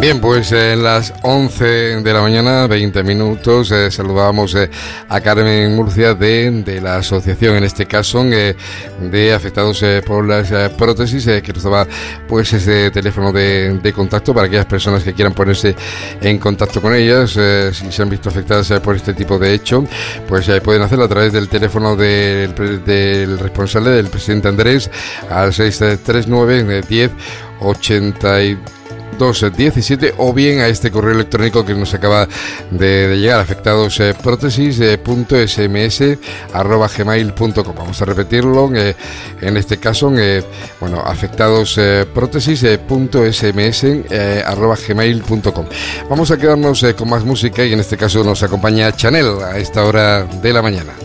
Bien, pues en las 11 de la mañana, 20 minutos, saludábamos a Carmen Murcia de la asociación, en este caso, de afectados por las prótesis, que nos daba pues ese teléfono de contacto para aquellas personas que quieran ponerse en contacto con ellas, si se han visto afectadas por este tipo de hecho, pues pueden hacerlo a través del teléfono del responsable, del presidente Andrés, al 639 10 8217, o bien a este correo electrónico que nos acaba de llegar, afectadosprótesis.sms@gmail.com. Vamos a repetirlo, en este caso, afectadosprótesis.sms@gmail.com. Vamos a quedarnos con más música y en este caso nos acompaña Chanel a esta hora de la mañana.